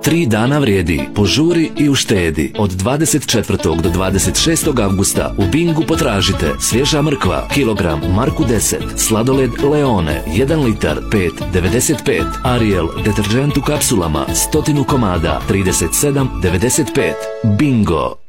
3 dana vrijedi. Požuri i uštedi. Od 24. do 26. avgusta u Bingu potražite svježa mrkva, kilogram, marku 10, sladoled Leone, 1 litar, 5,95, Ariel, deterđent u kapsulama, 100 komada, 37,95. Bingo!